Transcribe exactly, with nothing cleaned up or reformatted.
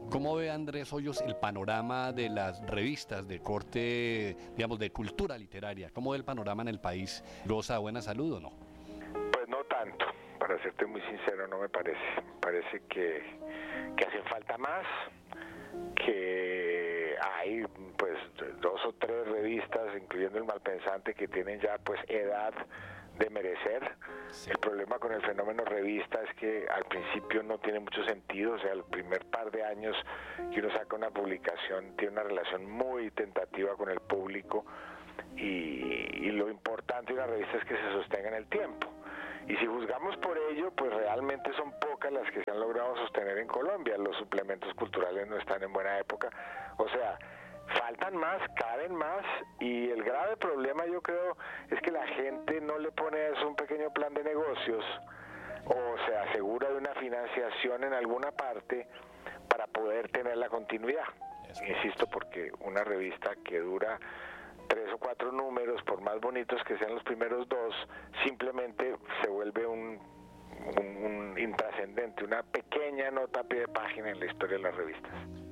¿Cómo ve Andrés Hoyos el panorama de las revistas de corte, digamos, de cultura literaria? ¿Cómo ve el panorama en el país? ¿Goza de buena salud o no? Pues no tanto, para serte muy sincero, no me parece. Me parece que, que hacen falta más, que hay pues dos o tres revistas, incluyendo El Malpensante, que tienen ya pues edad de merecer. Sí. El problema con el fenómeno revista es que al principio no tiene mucho sentido, o sea, el primer par de años que uno saca una publicación tiene una relación muy tentativa con el público y, y lo importante de una revista es que se sostenga en el tiempo. Y si juzgamos por ello, pues realmente son pocas las que se han logrado sostener en Colombia. Los suplementos culturales no están en buena época. O sea, faltan más, caben más, y el grave problema yo creo es que la gente no le pone a eso un pequeño plan de negocios o se asegura de una financiación en alguna parte para poder tener la continuidad. Insisto, porque una revista que dura tres o cuatro números, por más bonitos que sean los primeros dos, simplemente se vuelve un, un, un intrascendente, una pequeña nota a pie de página en la historia de las revistas.